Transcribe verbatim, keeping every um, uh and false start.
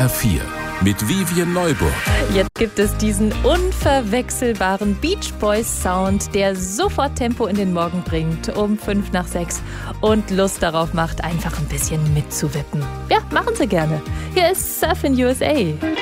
R vier mit Vivien Neuburg. Jetzt gibt es diesen unverwechselbaren Beach Boys Sound, der sofort Tempo in den Morgen bringt, um fünf nach sechs und Lust darauf macht, einfach ein bisschen mitzuwippen. Ja, machen Sie gerne. Hier ist Surfin' U S A.